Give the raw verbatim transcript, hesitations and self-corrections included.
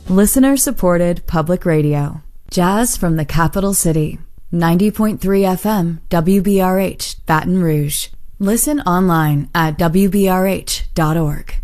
Listener-supported public radio. Jazz from the capital city. ninety point three F M, W B R H, Baton Rouge. Listen online at W B R H dot org.